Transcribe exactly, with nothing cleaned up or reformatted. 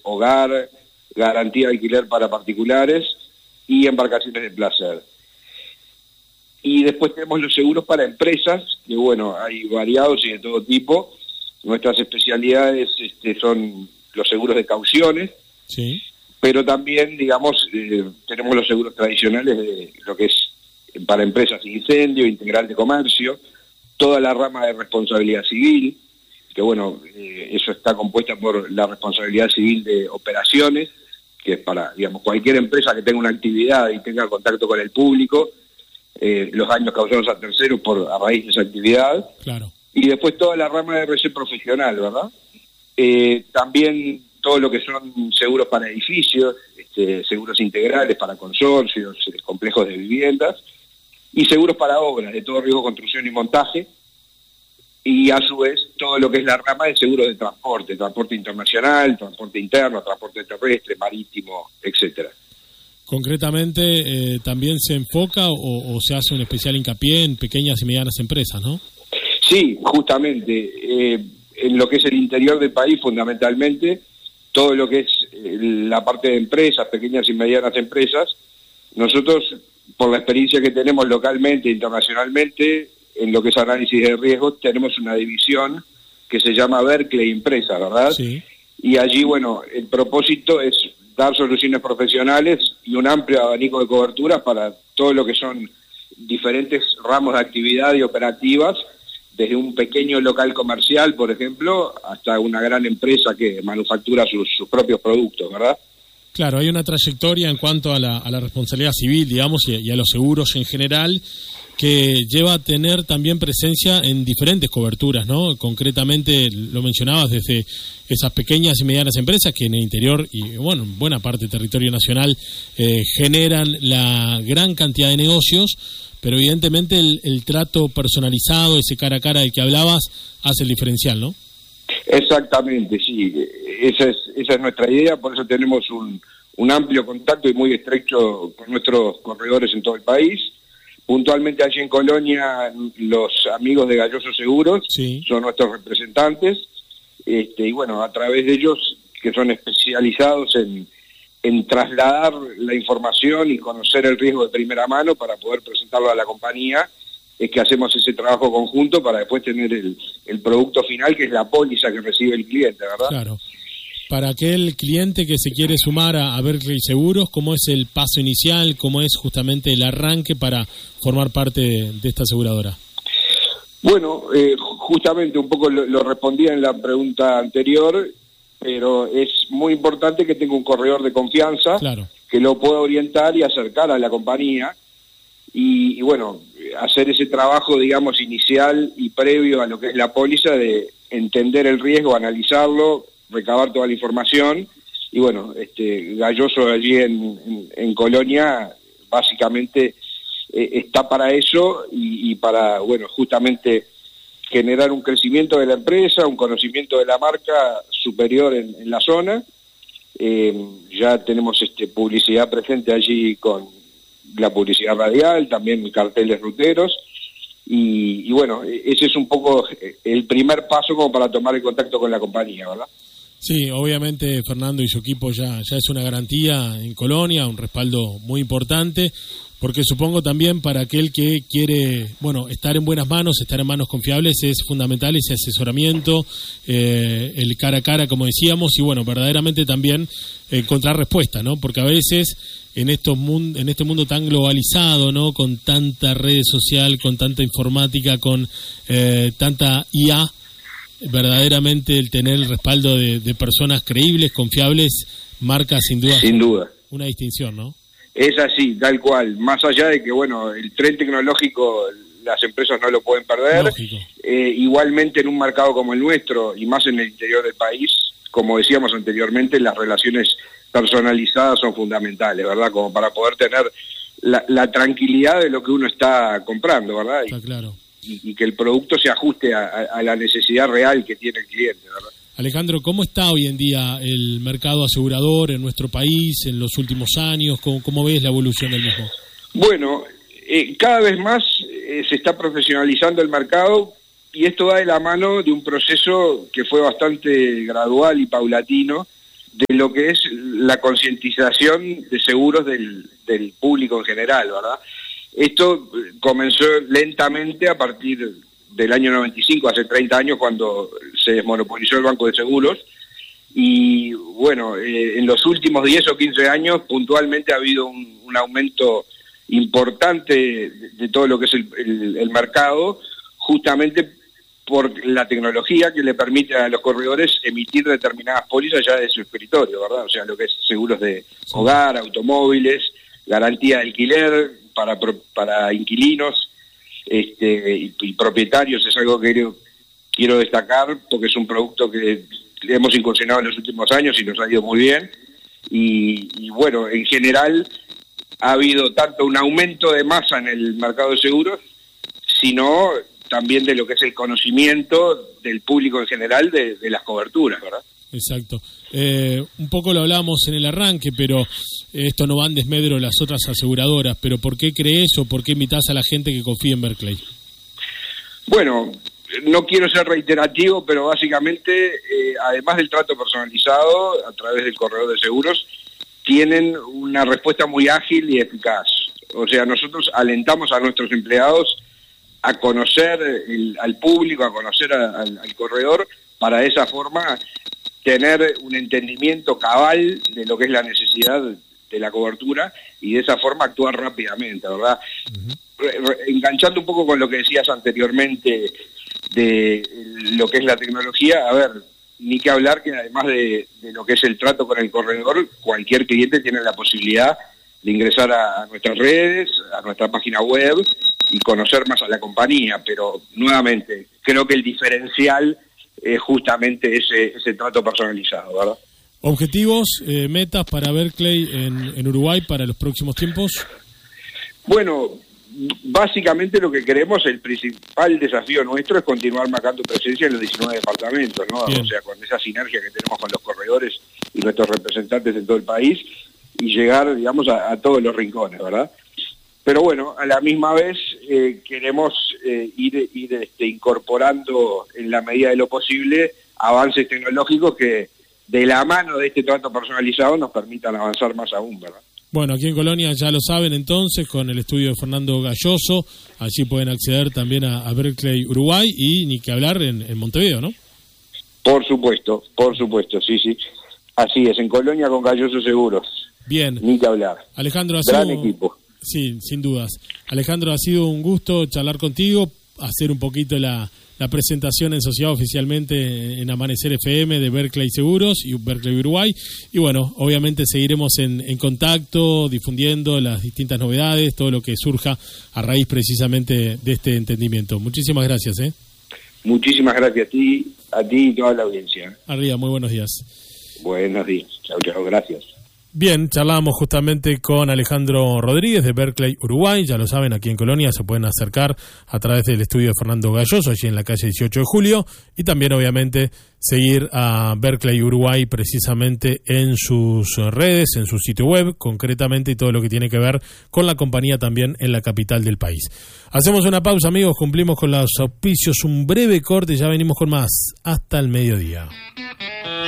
hogar, garantía de alquiler para particulares y embarcaciones de placer. Y después tenemos los seguros para empresas, que bueno, hay variados y de todo tipo. Nuestras especialidades este, son los seguros de cauciones, sí, pero también, digamos, eh, tenemos los seguros tradicionales de lo que es para empresas de incendio, integral de comercio, toda la rama de responsabilidad civil, que bueno, eh, eso está compuesta por la responsabilidad civil de operaciones, que es para, digamos, cualquier empresa que tenga una actividad y tenga contacto con el público, eh, los daños causados a terceros por a raíz de esa actividad. Claro. Y después toda la rama de R C profesional, ¿verdad? Eh, también todo lo que son seguros para edificios, este, seguros integrales para consorcios, eh, complejos de viviendas, y seguros para obras de todo riesgo, construcción y montaje, y a su vez todo lo que es la rama de seguros de transporte, transporte internacional, transporte interno, transporte terrestre, marítimo, etcétera. Concretamente, eh, ¿también se enfoca o, o se hace un especial hincapié en pequeñas y medianas empresas, no? Sí, justamente, eh, en lo que es el interior del país fundamentalmente, todo lo que es eh, la parte de empresas, pequeñas y medianas empresas, nosotros, por la experiencia que tenemos localmente e internacionalmente, en lo que es análisis de riesgos, tenemos una división que se llama Berkeley Empresa, ¿verdad? Sí. Y allí, bueno, el propósito es dar soluciones profesionales y un amplio abanico de coberturas para todo lo que son diferentes ramos de actividad y operativas, desde un pequeño local comercial, por ejemplo, hasta una gran empresa que manufactura sus, sus propios productos, ¿verdad? Claro, hay una trayectoria en cuanto a la, a la responsabilidad civil, digamos, y, y a los seguros en general, que lleva a tener también presencia en diferentes coberturas, ¿no? Concretamente, lo mencionabas, desde esas pequeñas y medianas empresas que en el interior y, bueno, en buena parte del territorio nacional eh, generan la gran cantidad de negocios, pero evidentemente el, el trato personalizado, ese cara a cara del que hablabas, hace el diferencial, ¿no? Exactamente, sí. Esa es, esa es nuestra idea, por eso tenemos un, un amplio contacto y muy estrecho con nuestros corredores en todo el país. Puntualmente allí en Colonia, los amigos de Galloso Seguros sí. son nuestros representantes, este, y bueno, a través de ellos, que son especializados en, en trasladar la información y conocer el riesgo de primera mano para poder presentarlo a la compañía, es que hacemos ese trabajo conjunto para después tener el, el producto final, que es la póliza que recibe el cliente, ¿verdad? Claro. Para aquel cliente que se quiere sumar a, a Berkeley Seguros, ¿cómo es el paso inicial? ¿Cómo es justamente el arranque para formar parte de, de esta aseguradora? Bueno, eh, justamente un poco lo, lo respondía en la pregunta anterior, pero es muy importante que tenga un corredor de confianza, claro, que lo pueda orientar y acercar a la compañía, y, y bueno, hacer ese trabajo, digamos, inicial y previo a lo que es la póliza, de entender el riesgo, analizarlo, recabar toda la información, y bueno, este Galloso allí en, en, en Colonia básicamente eh, está para eso y, y para, bueno, justamente generar un crecimiento de la empresa, un conocimiento de la marca superior en, en la zona. Eh, ya tenemos este publicidad presente allí con la publicidad radial, también carteles ruteros, y, y bueno, ese es un poco el primer paso como para tomar el contacto con la compañía, ¿verdad? Sí, obviamente Fernando y su equipo ya, ya es una garantía en Colonia, un respaldo muy importante, porque supongo también para aquel que quiere, bueno, estar en buenas manos, estar en manos confiables, es fundamental ese asesoramiento, eh, el cara a cara, como decíamos, y bueno, verdaderamente también encontrar respuesta, ¿no? Porque a veces en estos mun- en este mundo tan globalizado, ¿no? Con tanta red social, con tanta informática, con eh, tanta I A, verdaderamente el tener el respaldo de, de personas creíbles, confiables, marca sin duda, sin duda una distinción, ¿no? Es así, tal cual. Más allá de que, bueno, el tren tecnológico las empresas no lo pueden perder, eh, igualmente en un mercado como el nuestro y más en el interior del país, como decíamos anteriormente, las relaciones personalizadas son fundamentales, ¿verdad? Como para poder tener la, la tranquilidad de lo que uno está comprando, ¿verdad? Está claro. Y, y que el producto se ajuste a, a la necesidad real que tiene el cliente, ¿verdad? Alejandro, ¿cómo está hoy en día el mercado asegurador en nuestro país en los últimos años? ¿Cómo, cómo ves la evolución del mismo? Bueno, eh, cada vez más eh, se está profesionalizando el mercado y esto va de la mano de un proceso que fue bastante gradual y paulatino de lo que es la concientización de seguros del, del público en general, ¿verdad? Esto comenzó lentamente a partir del año noventa y cinco, hace treinta años, cuando se desmonopolizó el Banco de Seguros, y bueno, eh, en los últimos diez o quince años puntualmente ha habido un, un aumento importante de, de todo lo que es el, el, el mercado, justamente por la tecnología que le permite a los corredores emitir determinadas pólizas ya de su escritorio, ¿verdad? O sea, lo que es seguros de hogar, automóviles, garantía de alquiler para, para inquilinos este, y, y propietarios, es algo que quiero, quiero destacar porque es un producto que hemos incursionado en los últimos años y nos ha ido muy bien. Y, y bueno, en general ha habido tanto un aumento de masa en el mercado de seguros, sino también de lo que es el conocimiento del público en general de, de las coberturas, ¿verdad? Exacto. Eh, un poco lo hablábamos en el arranque, pero esto no va en desmedro de las otras aseguradoras, pero ¿por qué crees o por qué invitas a la gente que confíe en Berkley? Bueno, no quiero ser reiterativo, pero básicamente, eh, además del trato personalizado a través del corredor de seguros, tienen una respuesta muy ágil y eficaz. O sea, nosotros alentamos a nuestros empleados a conocer el, al público, a conocer a, al, al corredor, para de esa forma tener un entendimiento cabal de lo que es la necesidad de la cobertura y de esa forma actuar rápidamente, ¿verdad? Uh-huh. Re, re, enganchando un poco con lo que decías anteriormente de lo que es la tecnología, a ver, ni que hablar que además de, de lo que es el trato con el corredor, cualquier cliente tiene la posibilidad de ingresar a, a nuestras redes, a nuestra página web y conocer más a la compañía, pero nuevamente creo que el diferencial es justamente ese, ese trato personalizado, ¿verdad? ¿Objetivos, eh, metas para Berkley en, en Uruguay para los próximos tiempos? Bueno, básicamente lo que queremos, el principal desafío nuestro es continuar marcando presencia en los diecinueve departamentos, ¿no? Bien. O sea, con esa sinergia que tenemos con los corredores y nuestros representantes en todo el país y llegar, digamos, a, a todos los rincones, ¿verdad? Pero bueno, a la misma vez eh, queremos eh, ir, ir este, incorporando en la medida de lo posible avances tecnológicos que de la mano de este trato personalizado nos permitan avanzar más aún, ¿verdad? Bueno, aquí en Colonia ya lo saben entonces, con el estudio de Fernando Galloso, allí pueden acceder también a, a Berkley Uruguay y ni que hablar en, en Montevideo, ¿no? Por supuesto, por supuesto, sí, sí. Así es, en Colonia con Galloso Seguros. Bien. Ni que hablar. Alejandro, ha gran sido... equipo. Sí, sin dudas. Alejandro, ha sido un gusto charlar contigo, hacer un poquito la, la presentación en sociedad oficialmente en Amanecer F M de Berkley Seguros y Berkley Uruguay. Y bueno, obviamente seguiremos en, en contacto, difundiendo las distintas novedades, todo lo que surja a raíz precisamente de este entendimiento. Muchísimas gracias. ¿eh? Muchísimas gracias a ti, a ti y toda la audiencia. Arriba, muy buenos días. Buenos días. Chao, chao, gracias. Bien, charlamos justamente con Alejandro Rodríguez de Berkley Uruguay. Ya lo saben, aquí en Colonia se pueden acercar a través del estudio de Fernando Galloso, allí en la calle dieciocho de julio, y también obviamente seguir a Berkley Uruguay precisamente en sus redes, en su sitio web, concretamente, y todo lo que tiene que ver con la compañía también en la capital del país. Hacemos una pausa, amigos, cumplimos con los auspicios, un breve corte, ya venimos con más. Hasta el mediodía.